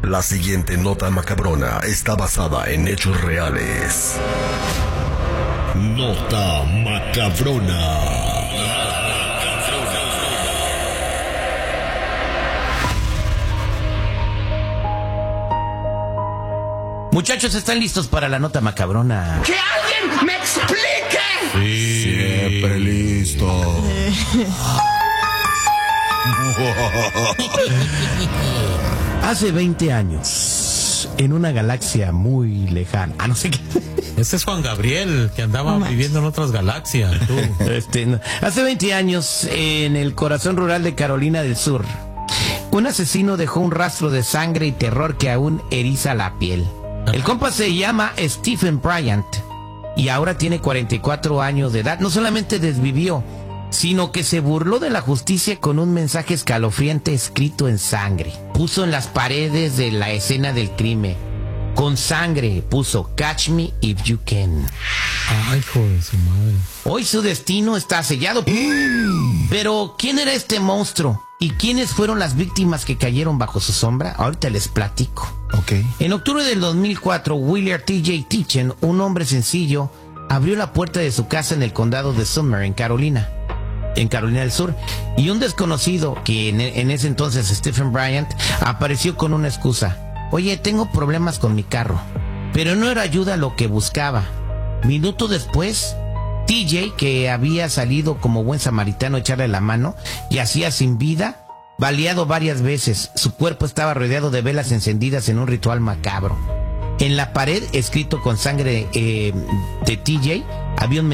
La siguiente nota macabrona está basada en hechos reales. Nota macabrona. Muchachos, ¿están listos para la nota macabrona? ¡Que alguien me explique! Sí. Siempre listo. Hace 20 años, en una galaxia muy lejana. No sé qué. Ese es Juan Gabriel, que andaba viviendo en otras galaxias. Tú. Hace 20 años, en el corazón rural de Carolina del Sur, un asesino dejó un rastro de sangre y terror que aún eriza la piel. El compa se llama Stephen Bryant y ahora tiene 44 años de edad. No solamente desvivió, sino que se burló de la justicia con un mensaje escalofriante escrito en sangre. Puso en las paredes de la escena del crimen, con sangre, puso "Catch me if you can". Ay, hijo de su madre. Hoy su destino está sellado. Pero, ¿quién era este monstruo? ¿Y quiénes fueron las víctimas que cayeron bajo su sombra? Ahorita les platico. En octubre del 2004, William T.J. Teachen, un hombre sencillo, abrió la puerta de su casa en el condado de Sumner, en Carolina del Sur, y un desconocido, que en ese entonces Stephen Bryant, apareció con una excusa. Oye, tengo problemas con mi carro. Pero no era ayuda lo que buscaba. Minutos después, TJ, que había salido como buen samaritano a echarle la mano, yacía sin vida, baleado varias veces. Su cuerpo estaba rodeado de velas encendidas en un ritual macabro. En la pared, escrito con sangre de TJ, había un